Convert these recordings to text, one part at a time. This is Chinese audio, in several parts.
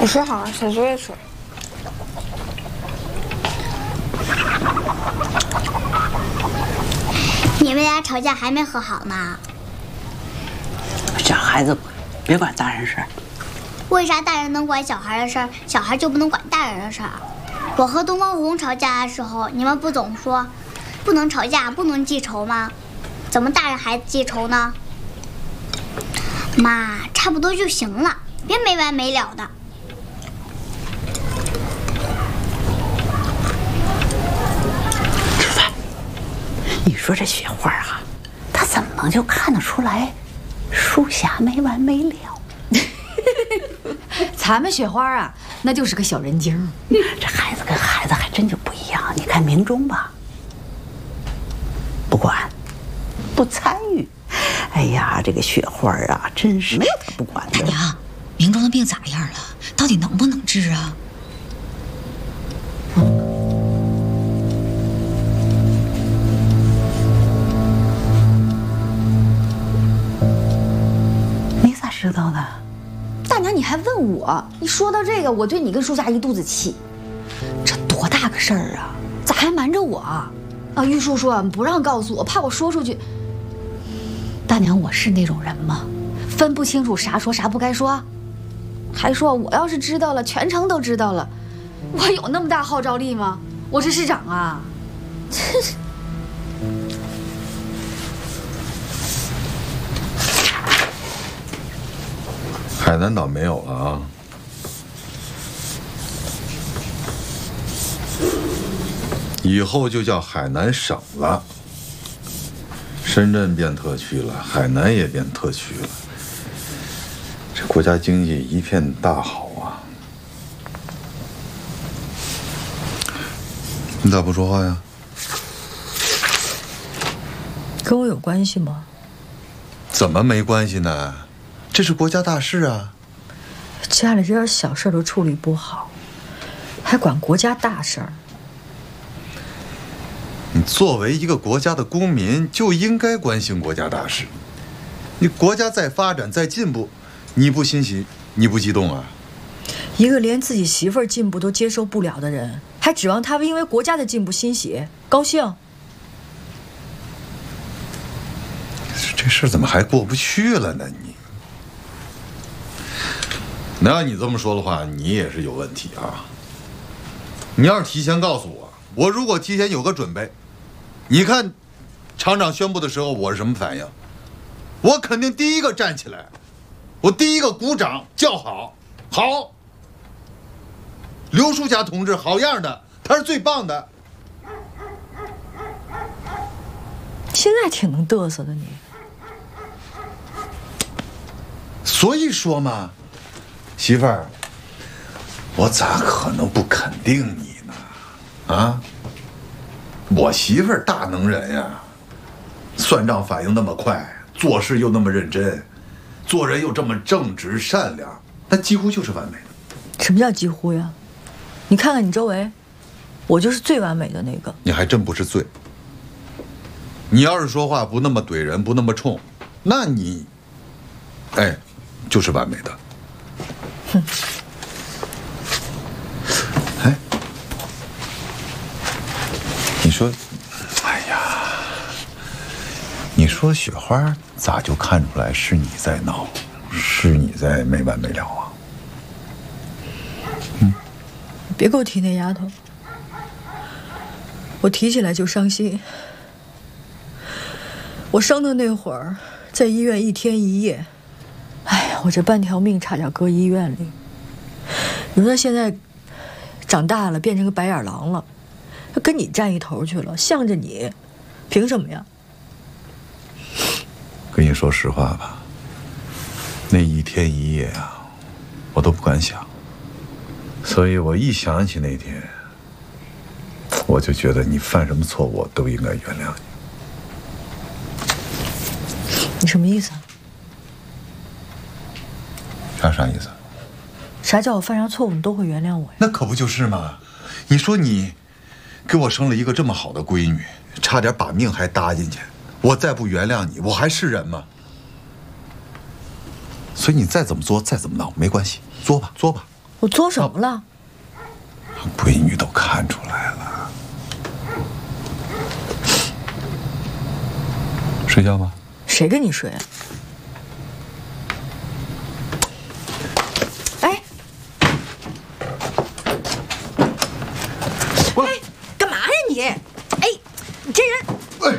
我说好了，写作业去了。 你们俩吵架还没和好呢？ 小孩子别管大人事儿。 为啥大人能管小孩的事儿，小孩就不能管大人的事儿？我和东方红吵架的时候，你们不总说不能吵架，不能记仇吗？怎么大人还记仇呢？妈，差不多就行了，别没完没了的。 吃饭。你说这雪花啊，他怎么能就看得出来树下没完没了？ 咱们雪花啊，那就是个小人精。 这孩子跟孩子还真就不一样。你看明中吧，不管，不参与。哎呀，这个雪花啊，真是没有他不管的。 娘，明中的病咋样了？到底能不能治啊？ 你咋知道的？ 大娘，你还问我？你说到这个，我对你跟舒家一肚子气。这多大个事儿啊，咋还瞒着我啊？玉叔说不让告诉我，怕我说出去。大娘，我是那种人吗？分不清楚啥说啥不该说，还说我要是知道了，全城都知道了，我有那么大号召力吗？我是市长啊！这是。 海南岛没有了啊！以后就叫海南省了。深圳变特区了，海南也变特区了。这国家经济一片大好啊！你咋不说话呀？ 跟我有关系吗？ 怎么没关系呢？这是国家大事啊！ 家里这点小事都处理不好，还管国家大事儿。 你作为一个国家的公民，就应该关心国家大事。你国家在发展，在进步，你不欣喜，你不激动啊？ 一个连自己媳妇儿进步都接受不了的人，还指望他因为国家的进步欣喜高兴？ 这事怎么还过不去了呢？你，那要你这么说的话，你也是有问题啊！你要是提前告诉我，我如果提前有个准备，你看，厂长宣布的时候我是什么反应？我肯定第一个站起来，我第一个鼓掌叫好，好，刘书霞同志好样的，他是最棒的。 现在挺能嘚瑟的你。 所以说嘛，媳妇儿，我咋可能不肯定你呢？啊，我媳妇儿大能人呀，算账反应那么快，做事又那么认真，做人又这么正直善良，那几乎就是完美的。 什么叫几乎呀？你看看你周围，我就是最完美的那个。 你还真不是最。你要是说话不那么怼人，不那么冲，那你，哎，就是完美的。 哼。 哎，你说，哎呀，你说雪花咋就看出来是你在闹，是你在没完没了啊？ 别给我提那丫头，我提起来就伤心。我生的那会儿，在医院一天一夜，哎呀，我这半条命差点搁医院里。你说他现在长大了，变成个白眼狼了，他跟你站一头去了，向着你，凭什么呀？ 跟你说实话吧，那一天一夜啊，我都不敢想。所以我一想起那天，我就觉得你犯什么错误我都应该原谅你。 你什么意思啊？ 啥意思？ 啥叫我犯上错误你都会原谅我呀？ 那可不就是吗？你说你给我生了一个这么好的闺女，差点把命还搭进去，我再不原谅你，我还是人吗？所以你再怎么作，再怎么闹，没关系，作吧，作吧。 我做什么了？ 闺女都看出来了。睡觉吧。 谁跟你睡啊？哎， 过来， 干嘛呀你？哎，你这人！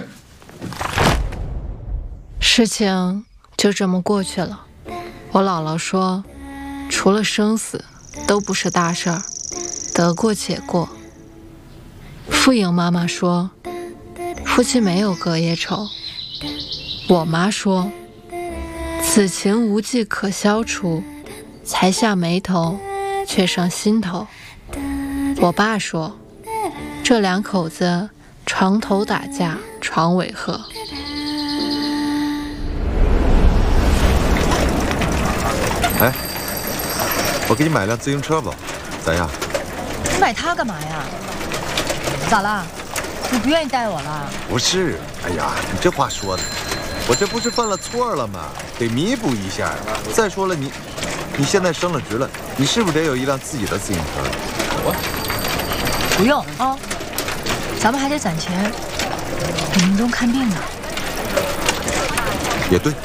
事情就这么过去了。我姥姥说，除了生死，都不是大事儿，得过且过。傅颖妈妈说，夫妻没有隔夜仇。我妈说，此情无计可消除，才下眉头，却上心头。我爸说，这两口子床头打架，床尾和。 哎，我给你买辆自行车吧，咋样？ 你买它干嘛呀？咋了？你不愿意带我了？ 不是，哎呀，你这话说的，我这不是犯了错了吗？得弥补一下。再说了，你现在升了职了，你是不是得有一辆自己的自行车？ 不用啊，咱们还得攒钱给明忠看病呢。 也对，